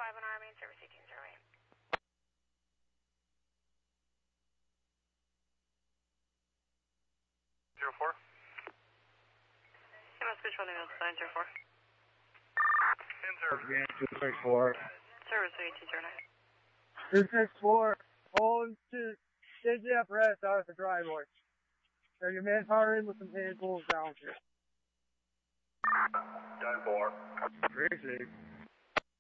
on our main service 1808. Zero 04. MS Beach Running Wheels 904. 264. Service 1809. 264. Hold to take the apparatus out of the driveway. Take your manpower in with some hand tools down here. 10-4. 3-6.